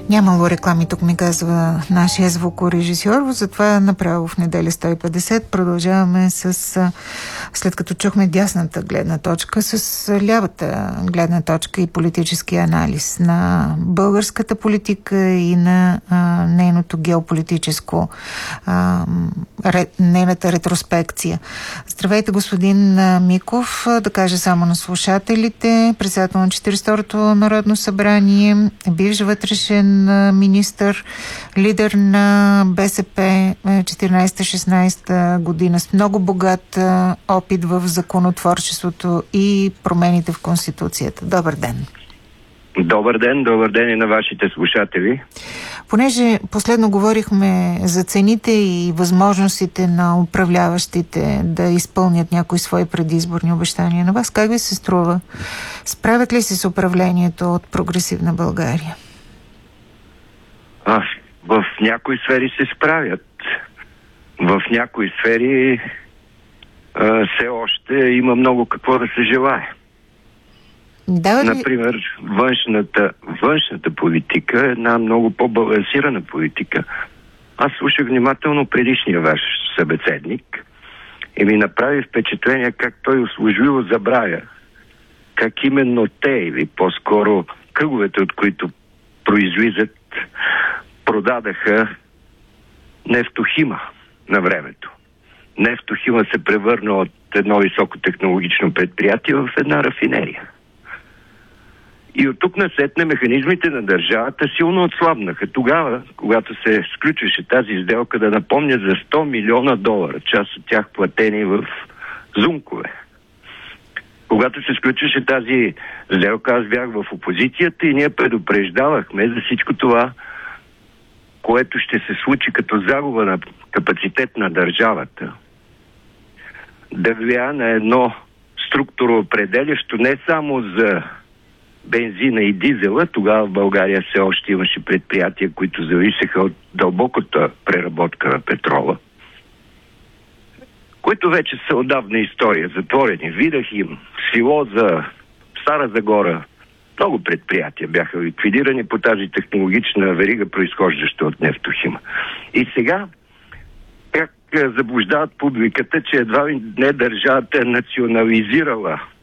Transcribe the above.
Нямало реклами, тук ми казва нашия звукорежисьор, затова направо в неделя 150 продължаваме след като чухме дясната гледна точка, с лявата гледна точка и политически анализ на българската политика и на нейното геополитическо, нейната ретроспекция. Здравейте, господин Миков, да кажа само на слушателите, председател на 42-то Народно събрание, бивш вътрешен министър, лидер на БСП 14-16 година, с много богат опит в законотворчеството и промените в Конституцията. Добър ден! Добър ден и на вашите слушатели. Понеже последно говорихме за цените и възможностите на управляващите да изпълнят някои свои предизборни обещания на вас, как ви се струва? Справят ли се с управлението от Прогресивна България? В някои сфери се справят. В някои сфери все още има много какво да се желае. Например, външната политика е една много по-балансирана политика. Аз слушах внимателно предишния ваш събеседник и ми направи впечатление как той услужливо забравя как именно те, или по-скоро кръговете, от които произлизат, продадаха Нефтохима на времето. Нефтохима се превърна от едно високотехнологично предприятие в една рафинерия. И от тук насетне механизмите на държавата силно отслабнаха. Тогава, когато се сключваше тази сделка, да напомня, за $100 милиона, част от тях платени в зункове. Когато се сключваше тази сделка, аз бях в опозицията и ние предупреждавахме за всичко това, което ще се случи като загуба на капацитет на държавата, да влияе на едно структуроопределящо не само за бензина и дизела. Тогава в България все още имаше предприятия, които зависеха от дълбоката преработка на петрола, които вече са отдавна история, затворени. Видахим, Свилоза, Стара Загора, много предприятия бяха ликвидирани по тази технологична верига, произхождаща от Нефтохима. И сега как заблуждават публиката, че едва ли не държавата е национализирала